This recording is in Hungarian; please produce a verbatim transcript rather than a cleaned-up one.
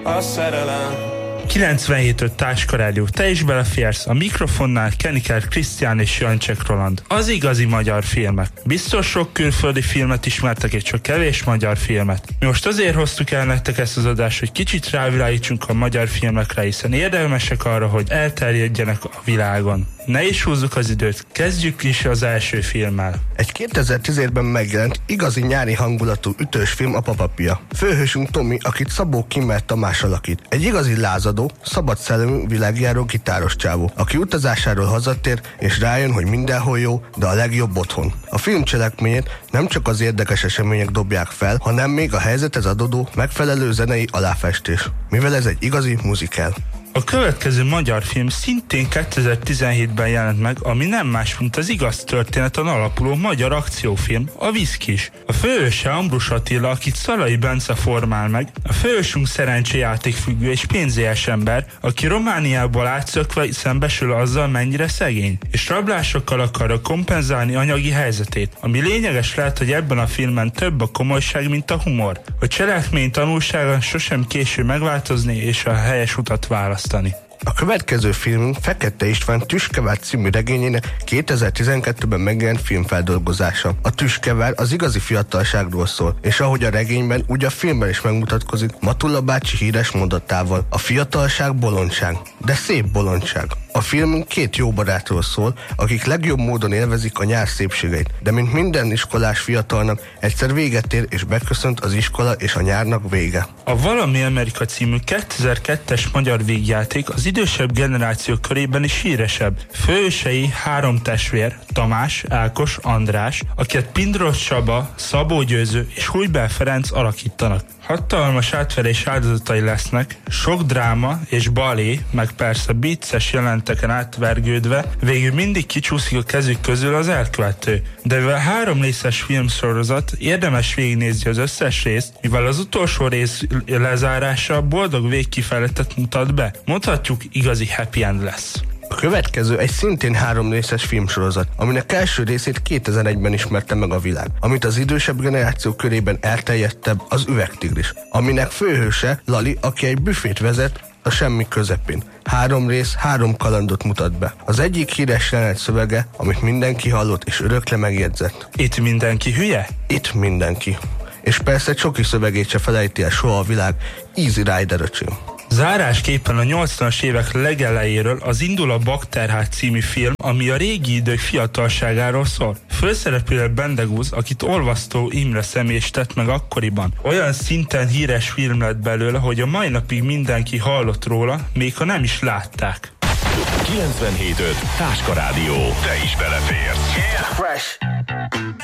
a szerelem. kilencvenhét öt Táska Rádió, te is beleférsz, a mikrofonnál Keniker Krisztián és Jancsek Roland. Az igazi magyar filmek. Biztos sok külföldi filmet ismertek, és csak kevés magyar filmet. Mi most azért hoztuk el nektek ezt az adást, hogy kicsit rávilágítsunk a magyar filmekre, hiszen érdemesek arra, hogy elterjedjenek a világon. Ne is húzzuk az időt, kezdjük is az első filmmel. Egy kétezer-tízben megjelent, igazi nyári hangulatú ütős film a Papapia. Főhősünk Tomi, akit Szabó Kimmer Tamás alakít. Egy igazi lázadó, szabad szellemű világjáró gitáros csávó, aki utazásáról hazatér, és rájön, hogy mindenhol jó, de a legjobb otthon. A film cselekményét nem csak az érdekes események dobják fel, hanem még a helyzethez adódó megfelelő zenei aláfestés, mivel ez egy igazi muzikál. A következő magyar film szintén kétezer-tizenhétben jelent meg, ami nem más, mint az igaz történeten alapuló magyar akciófilm, a Viszkis. A főhőse Ambrus Attila, akit Szalai Bence formál meg, a főhősünk szerencséjátékfüggő és pénzélyes ember, aki Romániából átszökve szembesül azzal, mennyire szegény, és rablásokkal akarja kompenzálni anyagi helyzetét, ami lényeges lehet, hogy ebben a filmben több a komolyság, mint a humor. A cselekmény tanulsága sosem késő megváltozni és a helyes utat választani. A következő filmünk Fekete István Tüskevár című regényének kétezer-tizenkettőben megjelent filmfeldolgozása. A Tüskevár az igazi fiatalságról szól, és ahogy a regényben, úgy a filmben is megmutatkozik Matula bácsi híres mondatával: a fiatalság bolondság, de szép bolondság. A filmünk két jó barátról szól, akik legjobb módon élvezik a nyár szépségeit, de mint minden iskolás fiatalnak, egyszer véget ér és beköszönt az iskola és a nyárnak vége. A Valami Amerika című kétezer-kettes magyar vígjáték az idősebb generáció körében is híresebb. Főhősei három testvér, Tamás, Ákos, András, akiket Pindros Csaba, Szabó Győző és Hujbel Ferenc alakítanak. Hatalmas átverés áldozatai lesznek, sok dráma és balé, meg persze vicces jelenteken átvergődve, végül mindig kicsúszik a kezük közül az elkövető. De mivel három részes filmsorozat, érdemes végignézni az összes részt, mivel az utolsó rész lezárása boldog végkifejletet mutat be. Mondhatjuk, igazi happy end lesz. A következő egy szintén három részes filmsorozat, aminek első részét kétezer-egyben ismerte meg a világ, amit az idősebb generáció körében elterjedtebb, az Üvegtigris, aminek főhőse Lali, aki egy büfét vezet a semmi közepén. Három rész, három kalandot mutat be. Az egyik híres jelenet szövege, amit mindenki hallott és örökre megjegyzett. Itt mindenki hülye? Itt mindenki. És persze Csoki szövegét se felejti el soha a világ, Easy Rider öcsém. Zárásképpen a nyolcvanas évek legelejéről az Indul a Bakterhát című film, ami a régi idők fiatalságáról szól. Főszereplő Bendegúz, akit Olvasztó Imre személyes tett meg akkoriban. Olyan szinten híres film lett belőle, hogy a mai napig mindenki hallott róla, még ha nem is látták. kilencvenhét öt Táska Rádió. Te is beleférsz. Yeah. Fresh.